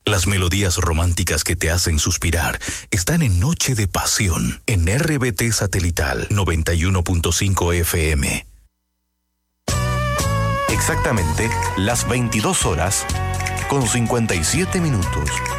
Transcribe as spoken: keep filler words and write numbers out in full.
Las melodías románticas que te hacen suspirar están en Noche de Pasión, en R B T Satelital noventa y uno punto cinco F M. Exactamente las veintidós horas con cincuenta y siete minutos.